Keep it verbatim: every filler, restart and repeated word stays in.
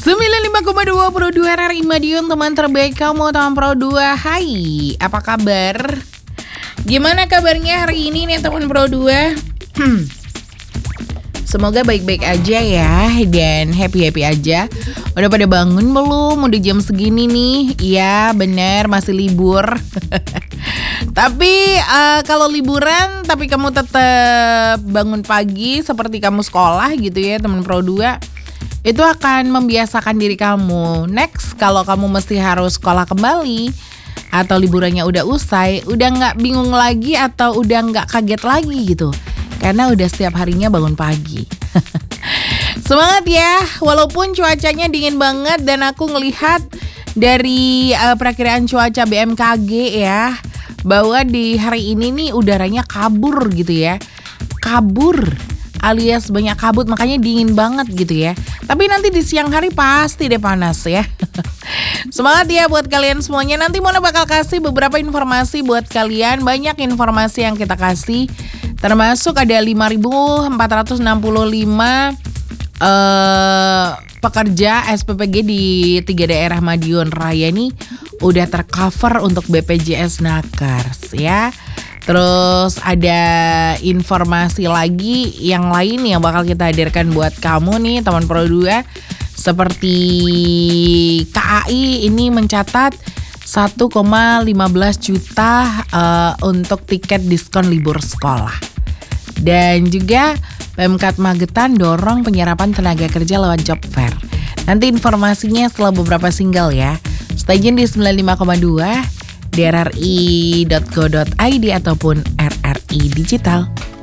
sembilan puluh lima koma dua Pro dua R R I Madiun, teman terbaik kamu, teman Pro dua. Hai, apa kabar? Gimana kabarnya hari ini nih teman Pro dua? Hmm. Semoga baik-baik aja ya, dan happy-happy aja. Udah pada bangun belum? Udah jam segini nih. Iya bener, masih libur. Tapi uh, kalau liburan tapi kamu tetap bangun pagi seperti kamu sekolah gitu ya teman Pro dua, itu akan membiasakan diri kamu. Next, kalau kamu mesti harus sekolah kembali atau liburannya udah usai, udah gak bingung lagi atau udah gak kaget lagi gitu, karena udah setiap harinya bangun pagi. Semangat ya, walaupun cuacanya dingin banget. Dan aku ngelihat dari uh, perakiraan cuaca B M K G ya, bahwa di hari ini nih udaranya kabur gitu ya. Kabur alias banyak kabut, makanya dingin banget gitu ya. Tapi nanti di siang hari pasti deh panas ya. Semangat ya buat kalian semuanya. Nanti Mona bakal kasih beberapa informasi buat kalian. Banyak informasi yang kita kasih, termasuk ada lima ribu empat ratus enam puluh lima uh, pekerja S P P G di tiga daerah Madiun Raya ini udah tercover untuk B P J S Nakes ya. Terus ada informasi lagi yang lain yang bakal kita hadirkan buat kamu nih teman Pro dua. Seperti K A I ini mencatat satu koma lima belas juta uh, untuk tiket diskon libur sekolah. Dan juga Pemkab Magetan dorong penyerapan tenaga kerja lewat job fair. Nanti informasinya setelah beberapa single ya. Stay tune di sembilan puluh lima koma dua D R R I dot co dot I D ataupun R R I Digital.